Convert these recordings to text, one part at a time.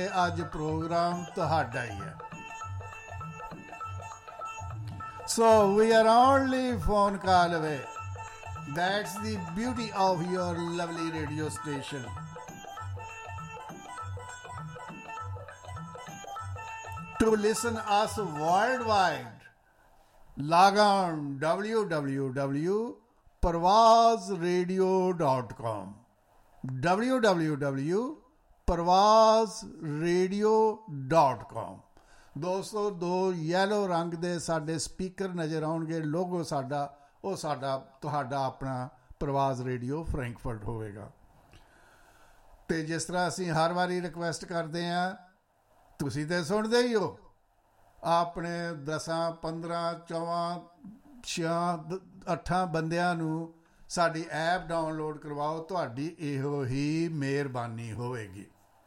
ਅੱਜ ਪ੍ਰੋਗਰਾਮ ਤੁਹਾਡਾ ਹੀ ਹੈ। So we are only phone call away. That's the beauty of your lovely radio station. To listen us worldwide, log on www.parvazradio.com www.parvazradio.com। ਦੋਸਤੋ, 2 yellow ਰੰਗ ਦੇ ਸਾਡੇ speaker ਨਜ਼ਰ ਆਉਣਗੇ। ਲੋਗੋ ਸਾਡਾ ਉਹ ਤੁਹਾਡਾ ਆਪਣਾ ਪ੍ਰਵਾਜ਼ ਰੇਡੀਓ ਫਰੈਂਕਫਰਟ ਹੋਵੇਗਾ। ਅਤੇ ਜਿਸ ਤਰ੍ਹਾਂ ਅਸੀਂ ਹਰ ਵਾਰੀ ਰਿਕੁਐਸਟ ਕਰਦੇ ਹਾਂ, ਤੁਸੀਂ ਤਾਂ ਸੁਣਦੇ ਹੀ ਹੋ, ਆਪਣੇ 10, 15, 14, 6, 8 ਬੰਦਿਆਂ ਨੂੰ ਸਾਡੀ ਐਪ ਡਾਊਨਲੋਡ ਕਰਵਾਓ। ਤੁਹਾਡੀ ਇਹੋ ਹੀ ਮਿਹਰਬਾਨੀ ਹੋਵੇਗੀ।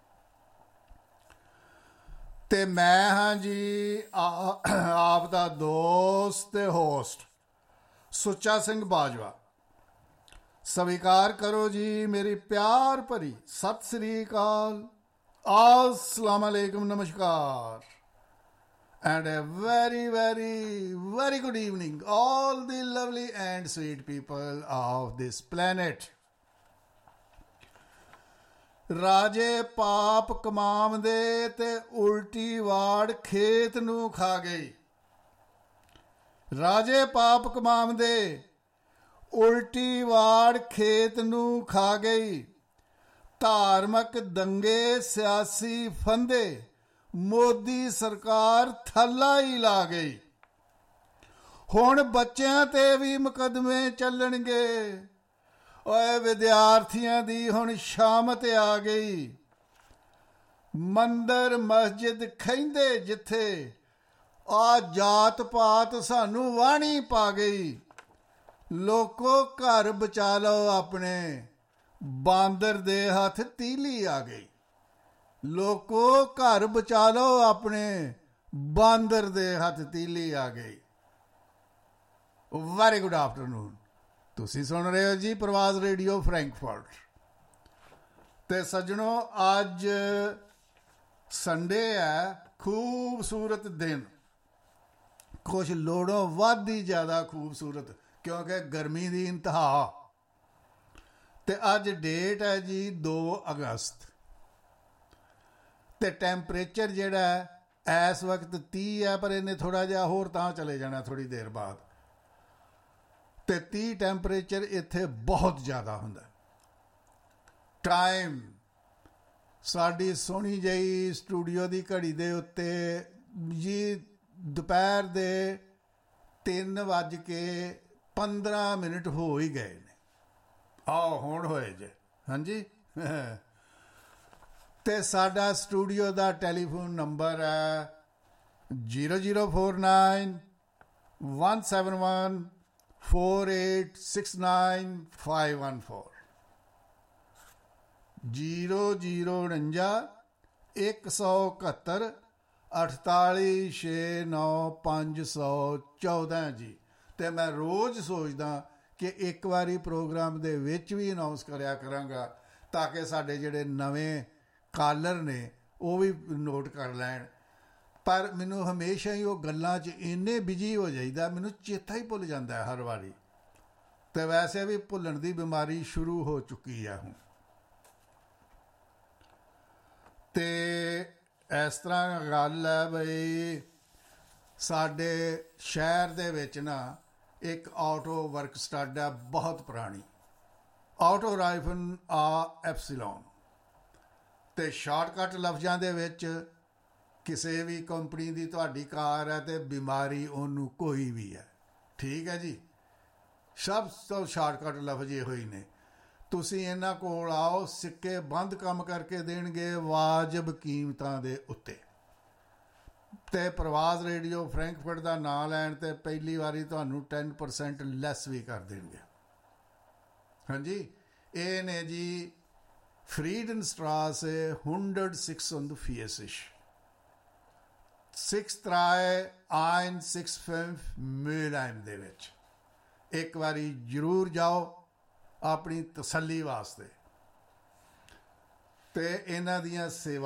ਅਤੇ ਮੈਂ ਹਾਂ ਜੀ ਆਪ ਦਾ ਦੋਸਤ ਅਤੇ ਹੋਸਟ ਸੁੱਚਾ ਸਿੰਘ ਬਾਜਵਾ। ਸਵੀਕਾਰ ਕਰੋ ਜੀ ਮੇਰੀ ਪਿਆਰ ਭਰੀ ਸਤਿ ਸ੍ਰੀ ਅਕਾਲ, अस्सलाम alaikum, namaskar, and a very very very good evening all the lovely and sweet people of this planet. ਰਾਜੇ ਪਾਪ ਕਮਾਉਂਦੇ ਤੇ ਉਲਟੀ ਵਾੜ ਖੇਤ ਨੂੰ ਖਾ ਗਈ। ਰਾਜੇ ਪਾਪ ਕਮਾਉਂਦੇ ਉਲਟੀ ਵਾੜ ਖੇਤ ਨੂੰ ਖਾ ਗਈ। ਧਾਰਮਿਕ ਦੰਗੇ ਸਿਆਸੀ ਫੰਦੇ ਮੋਦੀ ਸਰਕਾਰ ਥੱਲਾ ਹੀ ਲਾ ਗਈ। ਹੁਣ ਬੱਚਿਆਂ ਤੇ ਵੀ ਮੁਕੱਦਮੇ ਚੱਲਣਗੇ। ਓਏ ਵਿਦਿਆਰਥੀਆਂ ਦੀ ਹੁਣ ਸ਼ਾਮਤ ਆ ਗਈ। ਮੰਦਰ ਮਸਜਿਦ ਕਹਿੰਦੇ ਜਿੱਥੇ ਆ ਜਾਤ ਪਾਤ ਸਾਨੂੰ ਵਾਹਣੀ ਪਾ ਗਈ। ਲੋਕੋ ਘਰ ਬਚਾ ਲਓ ਆਪਣੇ, ਬਾਂਦਰ ਦੇ ਹੱਥ ਤੀਲੀ ਆ ਗਈ। ਲੋਕੋ ਘਰ ਬਚਾ ਲਓ ਆਪਣੇ, ਬਾਂਦਰ ਦੇ ਹੱਥ ਤੀਲੀ ਆ ਗਈ। Very good afternoon. ਤੁਸੀਂ ਸੁਣ ਰਹੇ ਹੋ ਜੀ ਪ੍ਰਵਾਜ਼ ਰੇਡੀਓ ਫਰੈਂਕਫਰਟ। ਅਤੇ ਸੱਜਣੋ, ਅੱਜ ਸੰਡੇ ਹੈ, ਖੂਬਸੂਰਤ ਦਿਨ, ਕੁਛ ਲੋੜੋਂ ਵੱਧ ਹੀ ਜ਼ਿਆਦਾ ਖੂਬਸੂਰਤ, ਕਿਉਂਕਿ ਗਰਮੀ ਦੀ ਇੰਤਹਾ। ਅਤੇ ਅੱਜ ਡੇਟ ਹੈ ਜੀ 2 ਅਗਸਤ, ਅਤੇ ਟੈਂਪਰੇਚਰ ਜਿਹੜਾ ਇਸ ਵਕਤ 30 ਹੈ, ਪਰ ਇਹਨੇ ਥੋੜ੍ਹਾ ਜਿਹਾ ਹੋਰ ਤਾਂ ਚਲੇ ਜਾਣਾ ਥੋੜ੍ਹੀ ਦੇਰ ਬਾਅਦ। ਅਤੇ 30 ਟੈਂਪਰੇਚਰ ਇੱਥੇ ਬਹੁਤ ਜ਼ਿਆਦਾ ਹੁੰਦਾ। ਟਾਈਮ ਸਾਡੀ ਸੋਹਣੀ ਜਿਹੀ ਸਟੂਡੀਓ ਦੀ ਘੜੀ ਦੇ ਉੱਤੇ ਜੀ ਦੁਪਹਿਰ ਦੇ 3:15 ਹੋ ਹੀ ਗਏ ਨੇ। ਆਓ ਹੁਣ ਹੋਏ ਜੇ, ਹਾਂਜੀ। ਅਤੇ ਸਾਡਾ ਸਟੂਡੀਓ ਦਾ ਟੈਲੀਫੋਨ ਨੰਬਰ ਹੈ 0041714869 0091714869 ਜੀ। ਅਤੇ ਮੈਂ ਰੋਜ਼ ਸੋਚਦਾ ਕਿ ਇੱਕ ਵਾਰੀ ਪ੍ਰੋਗਰਾਮ ਦੇ ਵਿੱਚ ਵੀ ਅਨਾਊਂਸ ਕਰਿਆ ਕਰਾਂਗਾ, ਤਾਂ ਕਿ ਸਾਡੇ ਜਿਹੜੇ ਨਵੇਂ ਕਾਲਰ ਨੇ ਉਹ ਵੀ ਨੋਟ ਕਰ ਲੈਣ। ਪਰ ਮੈਨੂੰ ਹਮੇਸ਼ਾ ਹੀ ਉਹ ਗੱਲਾਂ 'ਚ ਇੰਨੇ ਬਿਜੀ ਹੋ ਜਾਈਦਾ, ਮੈਨੂੰ ਚੇਤਾ ਹੀ ਭੁੱਲ ਜਾਂਦਾ ਹੈ ਹਰ ਵਾਰੀ। ਅਤੇ ਵੈਸੇ ਵੀ ਭੁੱਲਣ ਦੀ ਬਿਮਾਰੀ ਸ਼ੁਰੂ ਹੋ ਚੁੱਕੀ ਹੈ ਹੁਣ। ਅਤੇ ਇਸ ਤਰ੍ਹਾਂ ਗੱਲ ਹੈ ਬਈ, ਸਾਡੇ ਸ਼ਹਿਰ ਦੇ ਵਿੱਚ ਨਾ ਇੱਕ ਆਟੋ ਵਰਕ ਸਟੱਡ ਹੈ, ਬਹੁਤ ਪੁਰਾਣੀ, ਆਟੋ ਰਾਈਫਨ ਐਪਸੀਲੋਨ। ਅਤੇ ਸ਼ਾਰਟਕੱਟ ਲਫ਼ਜ਼ਾਂ ਦੇ ਵਿੱਚ ਕਿਸੇ ਵੀ ਕੰਪਨੀ ਦੀ ਤੁਹਾਡੀ ਕਾਰ ਹੈ ਅਤੇ ਬਿਮਾਰੀ ਉਹਨੂੰ ਕੋਈ ਵੀ ਹੈ, ਠੀਕ ਹੈ ਜੀ। ਸਭ ਤੋਂ ਸ਼ਾਰਟਕੱਟ ਲਫ਼ਜ਼ ਇਹੋ ਹੀ ਨੇ। ਤੁਸੀਂ ਇਹਨਾਂ ਕੋਲ ਆਓ, ਸਿੱਕੇ ਬੰਦ ਕੰਮ ਕਰਕੇ ਦੇਣਗੇ ਵਾਜਬ ਕੀਮਤਾਂ ਦੇ ਉੱਤੇ। ਅਤੇ ਪ੍ਰਵਾਜ਼ ਰੇਡੀਓ ਫਰੈਂਕਫਰਟ ਦਾ ਨਾਂ ਲੈਣ 'ਤੇ ਪਹਿਲੀ ਵਾਰੀ ਤੁਹਾਨੂੰ 10% ਲੈਸ ਵੀ ਕਰ ਦੇਣਗੇ। ਹਾਂਜੀ, ਇਹ ਨੇ ਜੀ Friedenstraße 106 63165 Mülheim ਦੇ ਵਿੱਚ। ਇੱਕ ਵਾਰੀ ਜ਼ਰੂਰ ਜਾਓ ਆਪਣੀ ਤਸੱਲੀ ਵਾਸਤੇ। ਅਤੇ ਇਹਨਾਂ ਦੀਆਂ ਸੇਵਾ